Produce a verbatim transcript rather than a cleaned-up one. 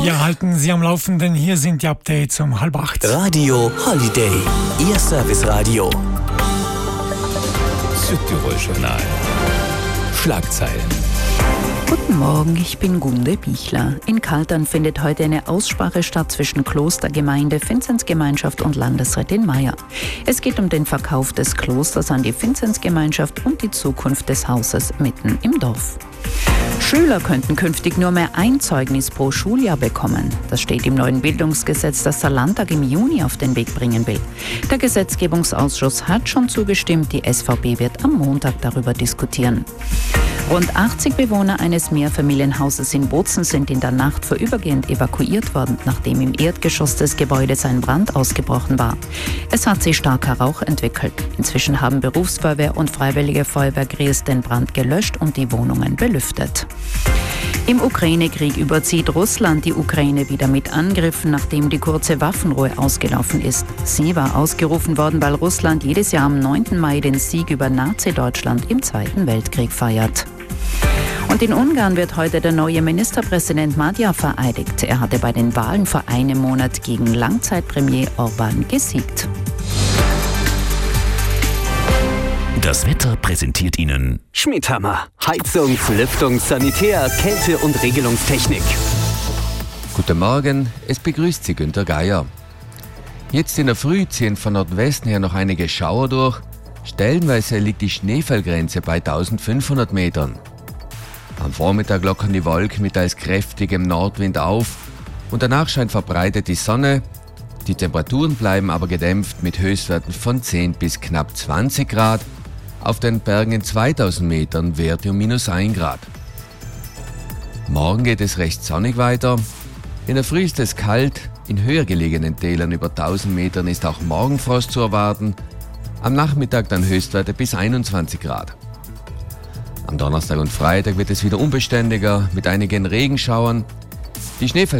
Wir halten Sie am Laufenden. Hier sind die Updates um halb acht. Radio Holiday, Ihr Serviceradio. Südtirol-Journal. Schlagzeilen. Guten Morgen, ich bin Gunde Bichler. In Kaltern findet heute eine Aussprache statt zwischen Klostergemeinde, Vinzenzgemeinschaft und Landesrätin Meier. Es geht um den Verkauf des Klosters an die Vinzenzgemeinschaft und die Zukunft des Hauses mitten im Dorf. Schüler könnten künftig nur mehr ein Zeugnis pro Schuljahr bekommen. Das steht im neuen Bildungsgesetz, das der Landtag im Juni auf den Weg bringen will. Der Gesetzgebungsausschuss hat schon zugestimmt, die S V B wird am Montag darüber diskutieren. Rund achtzig Bewohner eines Mehrfamilienhauses in Bozen sind in der Nacht vorübergehend evakuiert worden, nachdem im Erdgeschoss des Gebäudes ein Brand ausgebrochen war. Es hat sich starker Rauch entwickelt. Inzwischen haben Berufsfeuerwehr und Freiwillige Feuerwehr Gries den Brand gelöscht und die Wohnungen belüftet. Im Ukraine-Krieg überzieht Russland die Ukraine wieder mit Angriffen, nachdem die kurze Waffenruhe ausgelaufen ist. Sie war ausgerufen worden, weil Russland jedes Jahr am neunten Mai den Sieg über Nazi-Deutschland im Zweiten Weltkrieg feiert. Und in Ungarn wird heute der neue Ministerpräsident Magyar vereidigt. Er hatte bei den Wahlen vor einem Monat gegen Langzeitpremier Orbán gesiegt. Das Wetter präsentiert Ihnen Schmiedhammer. Heizungs-, Lüftungs-, Sanitär-, Kälte- und Regelungstechnik. Guten Morgen, es begrüßt Sie Günter Geier. Jetzt in der Früh ziehen von Nordwesten her noch einige Schauer durch. Stellenweise liegt die Schneefallgrenze bei eintausendfünfhundert Metern. Am Vormittag lockern die Wolken mit teils kräftigem Nordwind auf und danach scheint verbreitet die Sonne. Die Temperaturen bleiben aber gedämpft mit Höchstwerten von zehn bis knapp zwanzig Grad. Auf den Bergen in zweitausend Metern Werte um minus ein Grad. Morgen geht es recht sonnig weiter. In der Früh ist es kalt, in höher gelegenen Tälern über tausend Metern ist auch Morgenfrost zu erwarten. Am Nachmittag dann Höchstwerte bis einundzwanzig Grad. Am Donnerstag und Freitag wird es wieder unbeständiger mit einigen Regenschauern. Die Schneefälle